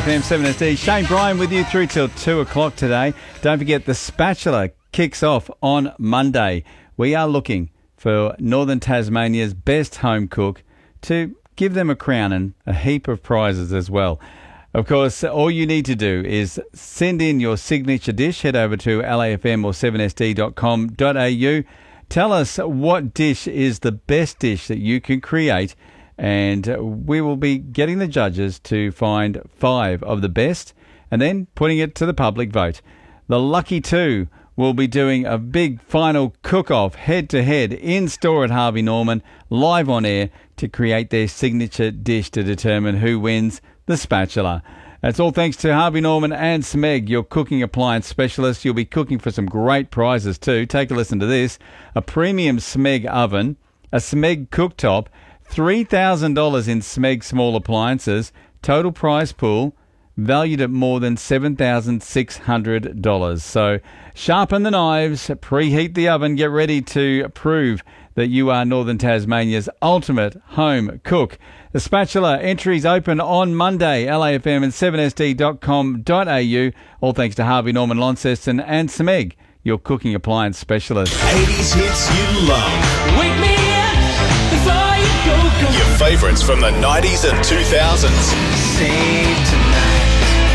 LAFM 7SD. Shane Bryan with you through till 2 o'clock today. Don't forget, The Spatula kicks off on Monday. We are looking for Northern Tasmania's best home cook to give them a crown and a heap of prizes as well. Of course, all you need to do is send in your signature dish. Head over to LAFM or 7sd.com.au. Tell us what dish is the best dish that you can create, and we will be getting the judges to find 5 of the best and then putting it to the public vote. The lucky 2 will be doing a big final cook-off head-to-head in store at Harvey Norman, live on air, to create their signature dish to determine who wins the spatula. That's all thanks to Harvey Norman and Smeg, your cooking appliance specialist. You'll be cooking for some great prizes too. Take a listen to this. A premium Smeg oven, a Smeg cooktop, $3,000 in Smeg small appliances, total prize pool valued at more than $7,600. So sharpen the knives, preheat the oven, get ready to prove that you are Northern Tasmania's ultimate home cook. The Spatula entries open on Monday, LAFM and 7sd.com.au. All thanks to Harvey Norman, Launceston and Smeg, your cooking appliance specialist. 80s hits you love. Wake me up before you go. Your favourites from the 90s and 2000s. Save tonight.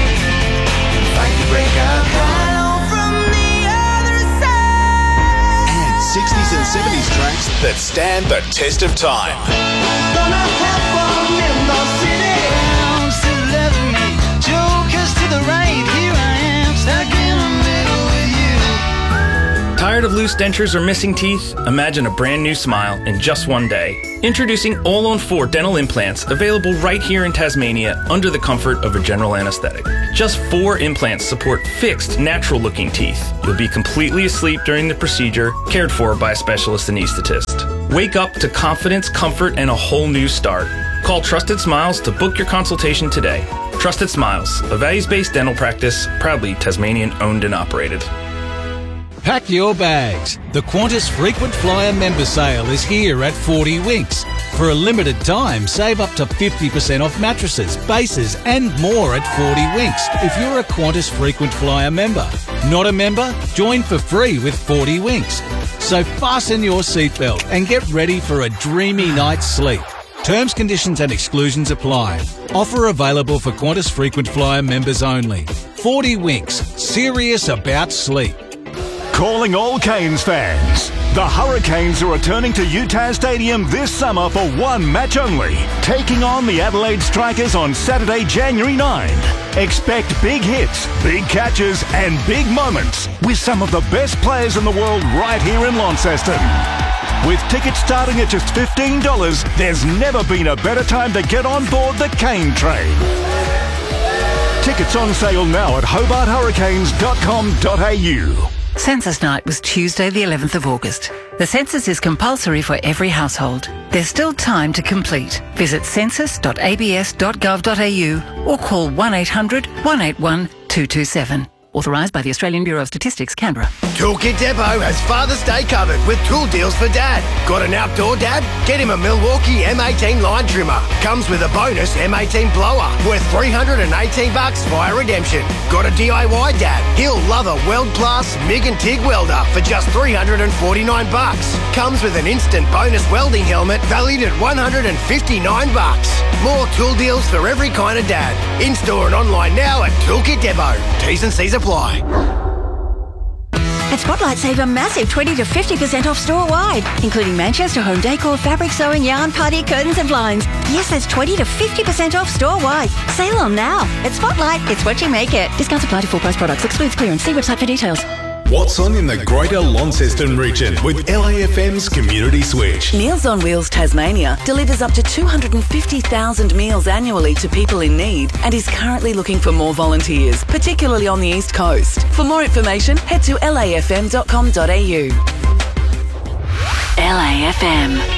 Fight the break up. Hello from the other side. And 60s and 70s tracks that stand the test of time. Gonna have fun in the city. I'm still loving me. Jokers to the right. Here I am, stuck in the middle with you. Tired of loose dentures or missing teeth? Imagine a brand new smile in just one day. Introducing All-on-4 dental implants, available right here in Tasmania under the comfort of a general anesthetic. Just 4 implants support fixed, natural-looking teeth. You'll be completely asleep during the procedure, cared for by a specialist anaesthetist. Wake up to confidence, comfort, and a whole new start. Call Trusted Smiles to book your consultation today. Trusted Smiles, a values-based dental practice, proudly Tasmanian-owned and operated. Pack your bags. The Qantas Frequent Flyer member sale is here at 40 Winks. For a limited time, save up to 50% off mattresses, bases and more at 40 Winks if you're a Qantas Frequent Flyer member. Not a member? Join for free with 40 Winks. So fasten your seatbelt and get ready for a dreamy night's sleep. Terms, conditions and exclusions apply. Offer available for Qantas Frequent Flyer members only. 40 Winks. Serious about sleep. Calling all Canes fans. The Hurricanes are returning to UTAS Stadium this summer for one match only, taking on the Adelaide Strikers on Saturday, January 9. Expect big hits, big catches and big moments with some of the best players in the world right here in Launceston. With tickets starting at just $15, there's never been a better time to get on board the Cane train. Tickets on sale now at hobarthurricanes.com.au. Census night was Tuesday the 11th of August. The census is compulsory for every household. There's still time to complete. Visit census.abs.gov.au or call 1800 181 227. Authorised by the Australian Bureau of Statistics, Canberra. Toolkit Depot has Father's Day covered with tool deals for Dad. Got an outdoor dad? Get him a Milwaukee M18 line trimmer. Comes with a bonus M18 blower worth $318 via redemption. Got a DIY dad? He'll love a world-class MIG and TIG welder for just $349. Comes with an instant bonus welding helmet valued at $159. More tool deals for every kind of dad. In-store and online now at Toolkit Depot. T's and C's apply. At Spotlight, save a massive 20 to 50% off store-wide, including Manchester home decor, fabric sewing, yarn, party, curtains and blinds. Yes, that's 20 to 50% off store-wide. Sale on now. At Spotlight, it's what you make it. Discounts apply to full-price products. Excludes clearance. See website for details. What's on in the Greater Launceston region with LAFM's Community Switch? Meals on Wheels Tasmania delivers up to 250,000 meals annually to people in need and is currently looking for more volunteers, particularly on the East Coast. For more information, head to lafm.com.au. LAFM.